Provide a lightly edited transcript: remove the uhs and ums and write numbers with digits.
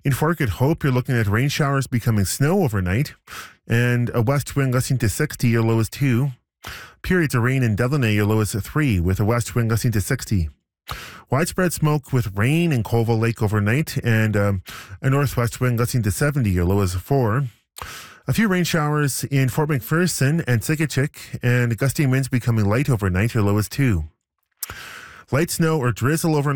In Fort Good Hope, you're looking at rain showers becoming snow overnight, and a west wind gusting to 60, your low is 2. Periods of rain in Delaunay, your low is 3, with a west wind gusting to 60. Widespread smoke with rain in Colville Lake overnight, and a northwest wind gusting to 70, your low is 4. A few rain showers in Fort McPherson and Sikachik, and gusting winds becoming light overnight, your low is 2. Light snow or drizzle overnight.